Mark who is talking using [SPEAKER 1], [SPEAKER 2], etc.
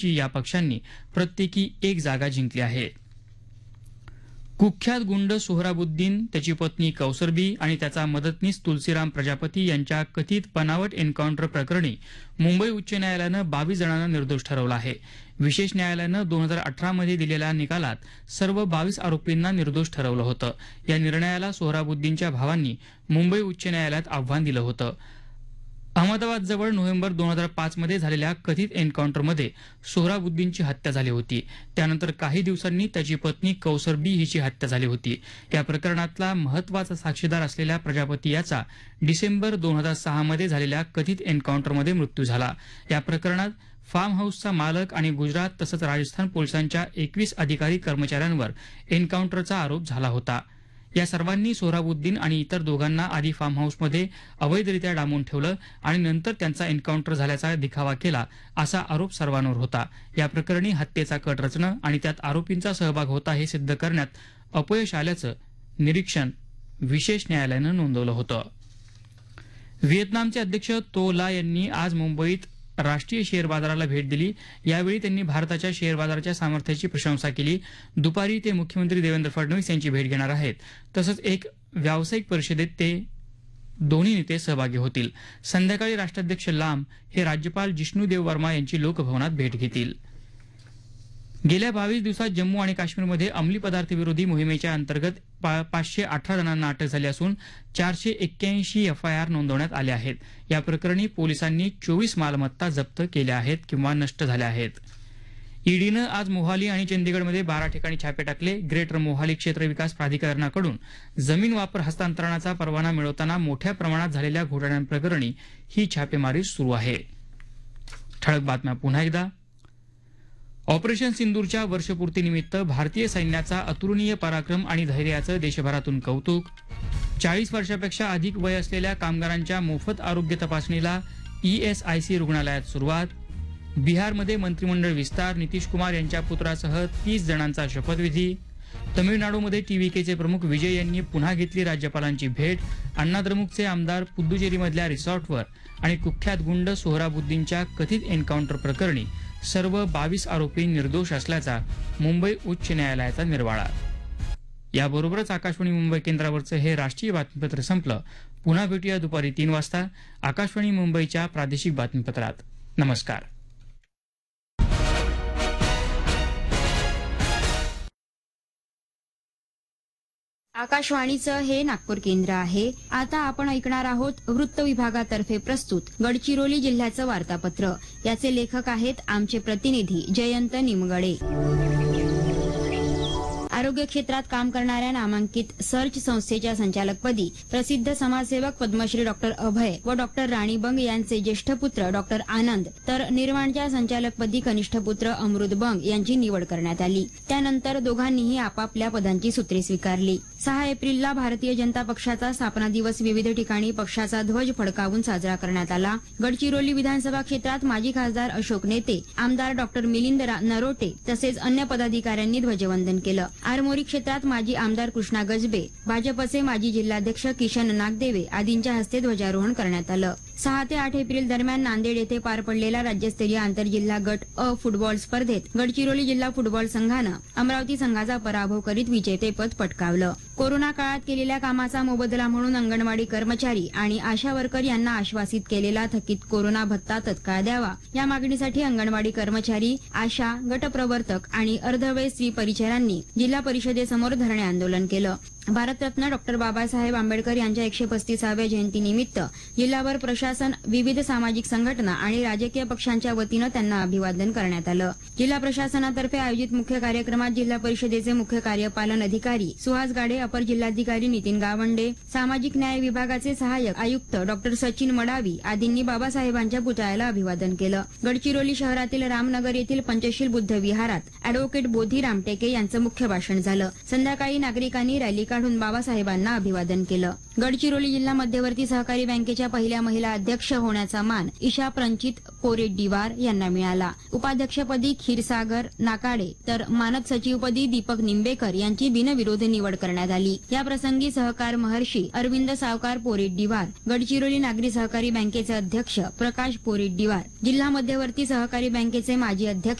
[SPEAKER 1] काँग्रेसची या पक्षांनी प्रत्येकी 1 जागा जिंकली आहे. कुख्यात गुंड सोहराबुद्दीन, त्याची पत्नी कौसरबी आणि त्याचा मदतनीस तुलसीराम प्रजापती यांच्या कथित बनावट एन्काउंटर प्रकरणी मुंबई उच्च न्यायालयानं 22 जणांना निर्दोष ठरवलं आहे. विशेष न्यायालयानं 2018 मध्ये दिलेल्या निकालात सर्व 22 आरोपींना निर्दोष ठरवलं होतं. या निर्णयाला सोहराबुद्दीनच्या भावांनी मुंबई उच्च न्यायालयात आव्हान दिलं होतं. अहमदाबादजवळ नोव्हेंबर 2005 मध्ये झालेल्या कथित एन्काउंटरमध्ये सोहराबुद्दीनची हत्या झाली होती. त्यानंतर काही दिवसांनी त्याची पत्नी कौसरबी हिची हत्या झाली होती. या प्रकरणातला महत्वाचा साक्षीदार असलेल्या प्रजापती याचा डिसेंबर 2006 मध्ये झालेल्या कथित एन्काउंटरमध्ये मृत्यू झाला. या प्रकरणात फार्म हाऊसचा मालक आणि गुजरात तसंच राजस्थान पोलिसांच्या 21 अधिकारी कर्मचाऱ्यांवर एन्काउंटरचा आरोप झाला होता. या सर्वांनी सोहराबुद्दीन आणि इतर दोघांना आधी फार्म हाऊसमध्ये अवैधरित्या डांबून ठेवलं आणि नंतर त्यांचा एन्काउंटर झाल्याचा दिखावा केला, असा आरोप सर्वांवर होता. या प्रकरणी हत्येचा कट रचणं आणि त्यात आरोपींचा सहभाग होता हे सिद्ध करण्यात अपयश आल्याचं निरीक्षण विशेष न्यायालयानं नोंदवलं होतं. व्हिएतनामचे अध्यक्ष तो ला यांनी आज मुंबईत राष्ट्रीय शेअर बाजाराला भेट दिली. यावेळी त्यांनी भारताच्या शेअर बाजाराच्या सामर्थ्याची प्रशंसा केली. दुपारी ते मुख्यमंत्री देवेंद्र फडणवीस यांची भेट घेणार आहेत. तसंच एक व्यावसायिक परिषदेत ते दोन्ही नेते सहभागी होतील. संध्याकाळी राष्ट्राध्यक्ष लाम हे राज्यपाल जिष्णू देव वर्मा यांची लोकभवनात भेट घेतील. गेल्या 22 दिवसात जम्मू आणि काश्मीरमध्ये अंमली पदार्थ विरोधी मोहिमेच्या अंतर्गत 518 जणांना अटक झाली असून 481 एफआयआर नोंदवण्यात आले आहेत. या प्रकरणी पोलिसांनी 24 मालमत्ता जप्त केल्या आहेत किंवा नष्ट झाल्या आहेत. ईडीनं आज मोहाली आणि चंदीगडमध्ये 12 ठिकाणी छापे टाकले. ग्रेटर मोहाली क्षेत्र विकास प्राधिकरणाकडून जमीन वापर हस्तांतरणाचा परवाना मिळवताना मोठ्या प्रमाणात झालेल्या घोटाळ्यांप्रकरणी ही छापेमारी सुरू आहे. ठळक बातम्या पुन्हा एकदा. ऑपरेशन सिंदूरच्या वर्षपूर्तीनिमित्त भारतीय सैन्याचा अतुलनीय पराक्रम आणि धैर्याचं देशभरातून कौतुक. 40 वर्षापेक्षा अधिक वय असलेल्या कामगारांच्या मोफत आरोग्य तपासणीला ईएसआयसी रुग्णालयात सुरुवात. बिहारमध्ये मंत्रिमंडळ विस्तार. नितीश कुमार यांच्या पुत्रासह 30 जणांचा शपथविधी. तमिळनाडूमध्ये टीव्हीकेचे प्रमुख विजय यांनी पुन्हा घेतली राज्यपालांची भेट. अण्णाद्रमुकचे आमदार पुद्दुचेरीमधल्या रिसॉर्टवर आणि कुख्यात गुंड सोहराबुद्दीनच्या कथित एन्काउंटर प्रकरणी सर्व 22 आरोपी निर्दोष असल्याचा मुंबई उच्च न्यायालयाचा निर्वाळा. याबरोबरच आकाशवाणी मुंबई केंद्रावरचं हे राष्ट्रीय बातमीपत्र संपलं. पुन्हा भेटूया दुपारी 3 वाजता आकाशवाणी मुंबईच्या प्रादेशिक बातमीपत्रात. नमस्कार.
[SPEAKER 2] आकाशवाणीचं हे नागपूर केंद्र आहे. आता आपण ऐकणार आहोत वृत्त विभागातर्फे प्रस्तुत गडचिरोली जिल्ह्याचं वार्तापत्र. याचे लेखक आहेत आमचे प्रतिनिधी जयंत निमगडे. आरोग्य क्षेत्रात काम करणाऱ्या नामांकित सर्च संस्थेच्या संचालकपदी प्रसिद्ध समाजसेवक पद्मश्री डॉक्टर अभय व डॉक्टर राणी बंग यांचे ज्येष्ठ पुत्र डॉक्टर आनंद तर निर्माणच्या संचालकपदी कनिष्ठ पुत्र अमृत बंग यांची निवड करण्यात आली. त्यानंतर दोघांनीही आपापल्या पदांची सूत्रे स्वीकारली. 6 एप्रिलला भारतीय जनता पक्षाचा स्थापना दिवस विविध ठिकाणी पक्षाचा ध्वज फडकावून साजरा करण्यात आला. गडचिरोली विधानसभा क्षेत्रात माजी खासदार अशोक नेते, आमदार डॉक्टर मिलिंद नरोटे तसेच अन्य पदाधिकाऱ्यांनी ध्वजवंदन केलं. आरमोरी क्षेत्रात माजी आमदार कृष्णा गजबे, भाजपचे माजी जिल्हाध्यक्ष किशन नागदेवे आदींच्या हस्ते ध्वजारोहण करण्यात आलं. 6 ते 8 एप्रिल दरम्यान नांदेड येथे पार पडलेल्या राज्यस्तरीय आंतरजिल्हा गट अ फुटबॉल स्पर्धेत गडचिरोली जिल्हा फुटबॉल संघानं अमरावती संघाचा पराभव करीत विजेतेपद पटकावलं. कोरोना काळात केलेल्या कामाचा मोबदला म्हणून अंगणवाडी कर्मचारी आणि आशा वर्कर यांना आश्वासित केलेला थकीत कोरोना भत्ता तत्काळ द्यावा या मागणीसाठी अंगणवाडी कर्मचारी, आशा, गटप्रवर्तक आणि अर्धवय स्त्री परिचरांनी जिल्हा परिषदेसमोर धरणे आंदोलन केलं. भारतरत्न डॉक्टर बाबासाहेब आंबेडकर यांच्या 135व्या जयंतीनिमित्त जिल्हाभर प्रशासन, विविध सामाजिक संघटना आणि राजकीय पक्षांच्या वतीनं त्यांना अभिवादन करण्यात आलं. जिल्हा प्रशासनातर्फे आयोजित मुख्य कार्यक्रमात जिल्हा परिषदेचे मुख्य कार्यपालन अधिकारी सुहास गाडे, अपर जिल्हाधिकारी नितीन गावंडे, सामाजिक न्याय विभागाचे सहाय्यक आयुक्त डॉक्टर सचिन मडावी आदींनी बाबासाहेबांच्या पुतळ्याला अभिवादन केलं. गडचिरोली शहरातील रामनगर येथील पंचशील बुद्ध विहारात अॅडव्होकेट बोधी रामटेके यांचं मुख्य भाषण झालं. संध्याकाळी नागरिकांनी रॅली काढून बाबासाहेबांना अभिवादन केलं. गडचिरोली जिल्हा मध्यवर्ती सहकारी बँकेच्या पहिल्या महिला अध्यक्ष होण्याचा मान ईशा प्रणचित पोरेड्डीवार यांना मिळाला. उपाध्यक्षपदी क्षीरसागर नाकाडे तर मानद सचिवपदी दीपक निंबेकर यांची बिनविरोध निवड करण्यात आली. याप्रसंगी सहकार महर्षी अरविंद सावकार पोरेड्डीवार, गडचिरोली नागरी सहकारी बँकेचे अध्यक्ष प्रकाश पोरेड्डीवार, जिल्हा मध्यवर्ती सहकारी बँकेचे माजी अध्यक्ष